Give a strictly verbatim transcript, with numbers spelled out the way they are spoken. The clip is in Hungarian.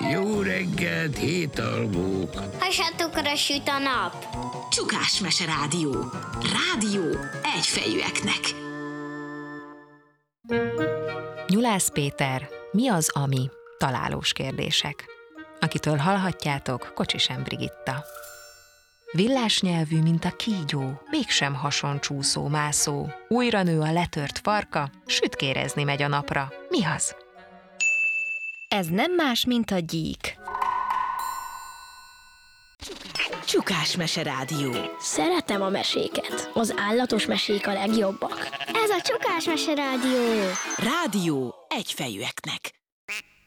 Jó reggelt, hétalgók! Hasadtukra süt a nap. Csukás Mese Rádió. Rádió egyfejűeknek. Nyulász Péter, mi az, ami? Találós kérdések. Akitől hallhatjátok, Kocsisem Brigitta. Villás nyelvű, mint a kígyó, mégsem hasoncsúszó mászó. Újra nő a letört farka, sütkérezni megy a napra. Mi az? Ez nem más, mint a gyík. Csukás Mese Rádió. Szeretem a meséket. Az állatos mesék a legjobbak. Ez a Csukás Mese Rádió. Rádió egyfejűeknek.